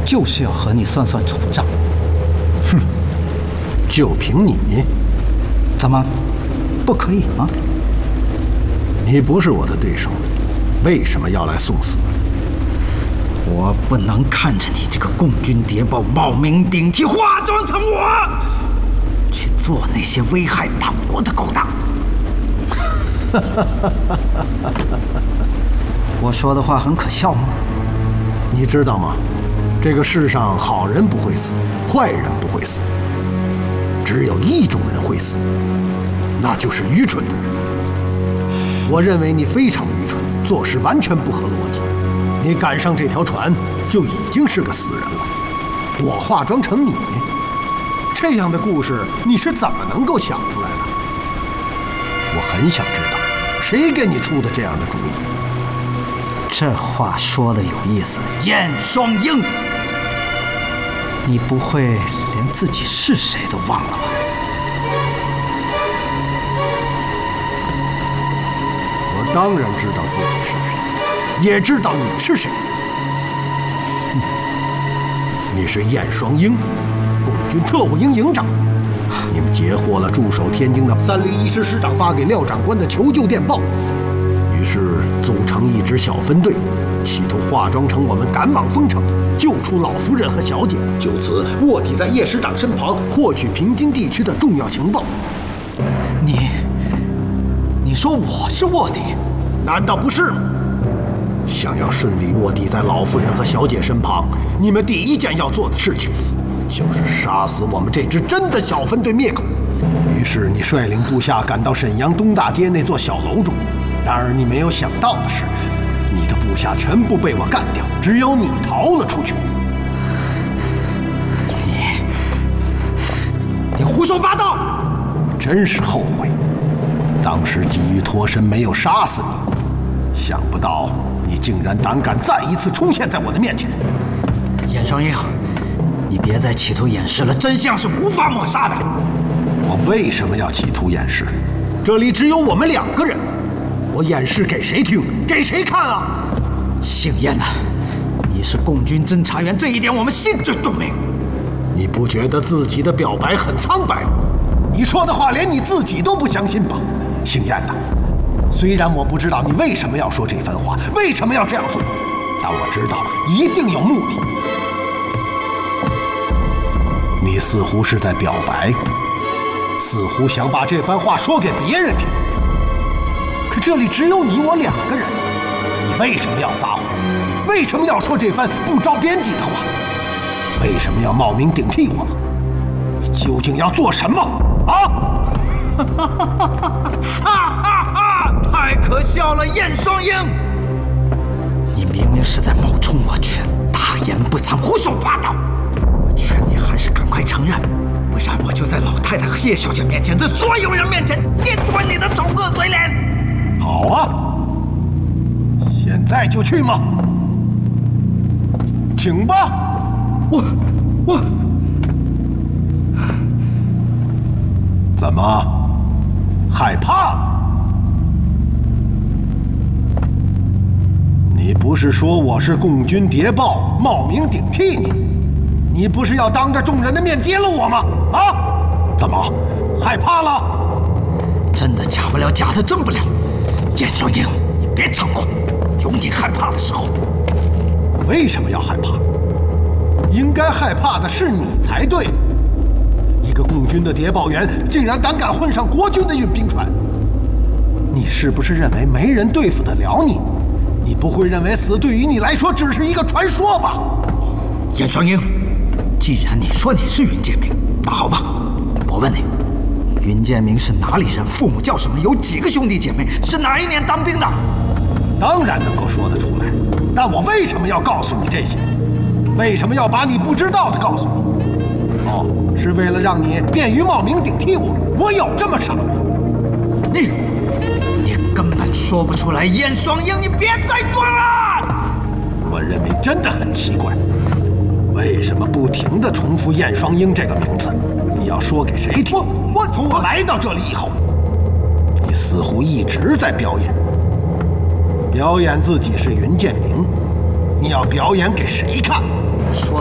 就是要和你算算丑账。 哼，就凭你， 怎么不可以吗？ 你不是我的对手，为什么要来送死？ 我不能看着你这个共军谍报冒名顶替，化妆成我，去做那些危害党国的勾当。我说的话很可笑吗？ 你知道吗？这个世上好人不会死，坏人不会死，只有一种人会死，那就是愚蠢的人。我认为你非常愚蠢，做事完全不合逻辑。你赶上这条船就已经是个死人了。我化妆成你，这样的故事你是怎么能够想出来的？我很想知道，谁给你出的这样的主意？ 这话说的有意思，燕双鹰，你不会连自己是谁都忘了吧？ 我当然知道自己是谁，也知道你是谁。你是燕双鹰，共军特务营营长。你们截获了驻守天津的301师师长发给廖长官的求救电报，于是组成一支小分队，企图化妆成我们赶往丰城，救出老夫人和小姐，就此卧底在叶师长身旁，获取平津地区的重要情报。 你说我是卧底， 难道不是吗？想要顺利卧底在老夫人和小姐身旁，你们第一件要做的事情，就是杀死我们这支真的小分队灭口。于是你率领部下赶到沈阳东大街那座小楼中，然而你没有想到的是，你的部下全部被我干掉，只有你逃了出去。 你胡说八道！ 真是后悔，当时急于脱身，没有杀死你。想不到你竟然胆敢再一次出现在我的面前。 燕双鹰，你别再企图掩饰了，真相是无法抹杀的。 我为什么要企图掩饰？这里只有我们2个人，我掩饰给谁听，给谁看啊？ 姓燕的，你是共军侦察员，这一点我们心知肚明。 你不觉得自己的表白很苍白？你说的话连你自己都不相信吧？姓燕的，虽然我不知道你为什么要说这番话，为什么要这样做，但我知道一定有目的。你似乎是在表白，似乎想把这番话说给别人听。可这里只有你我2个人，你为什么要撒谎？为什么要说这番不着边际的话？为什么要冒名顶替我？你究竟要做什么啊？ 太可笑了，燕双鹰！你明明是在冒充我劝，大言不惭，胡说八道。我劝你还是赶快承认，不然我就在老太太和叶小姐面前，在所有人面前揭穿你的丑恶嘴脸。 好啊，现在就去吗？请吧。我怎么害怕了？你不是说我是共军谍报，冒名顶替你？你不是要当着众人的面揭露我吗？啊？怎么害怕了？ 真的假不了，假的真不了。燕双鹰，你别猖狂，有你害怕的时候。 为什么要害怕？应该害怕的是你才对。一个共军的谍报员竟然胆敢混上国军的运兵船，你是不是认为没人对付得了你？你不会认为死对于你来说只是一个传说吧？ 燕双鹰，既然你说你是云建明，那好吧，我问你，云建明是哪里人？父母叫什么？有几个兄弟姐妹？是哪一年当兵的？ 当然能够说得出来，但我为什么要告诉你这些？为什么要把你不知道的告诉你？哦，是为了让你便于冒名顶替我？我有这么傻吗？ 你根本说不出来。燕双鹰，你别再装了！ 我认为真的很奇怪，为什么不停地重复燕双鹰这个名字？你要说给谁听？从我来到这里以后，你似乎一直在表演自己是云建明。你要表演给谁看？ 说